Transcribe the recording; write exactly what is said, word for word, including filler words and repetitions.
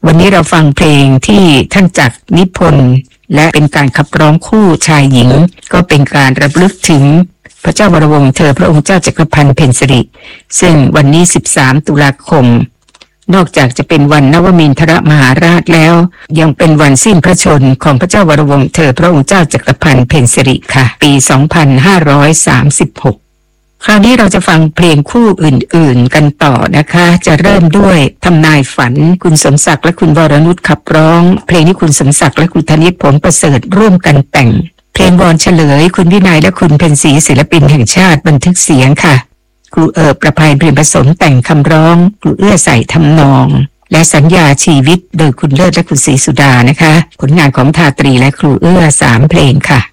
วันนี้เราฟังเพลงที่ท่านจักรนิพนธ์และเป็นการขับร้องคู่ชายหญิงก็เป็นการรำลึกถึงพระเจ้าวรวงศ์เธอพระองค์เจ้าจักรพันธ์เพ็ญสิริซึ่งวันนี้สิบสามตุลาคมนอกจากจะเป็นวันนวมินทรมหาราชแล้วยังเป็นวันสิ้นพระชนม์ของพระเจ้าวรวงศ์เธอพระองค์เจ้าจักรพันธ์เพ็ญสิริค่ะปีสองพันห้าร้อยสามสิบหกคราวนี้เราจะฟังเพลงคู่อื่นๆกันต่อนะคะจะเริ่มด้วยทำนายฝันคุณสมศักดิ์และคุณวรนุชขับร้องเพลงนี้คุณสมศักดิ์และคุณธนิตผลประเสริฐร่วมกันแต่งเพลงวอนเฉลยคุณวินัยและคุณเพ็ญศรีศิลปินแห่งชาติบันทึกเสียงค่ะครูเอิบประภัยเพียรผสมแต่งคำร้องครูเอื้อใส่ทำนองและสัญญาชีวิตโดยคุณเลิศและคุณศรีสุดานะคะผลงานของทาตรีและครูเอื้อสามเพลงค่ะ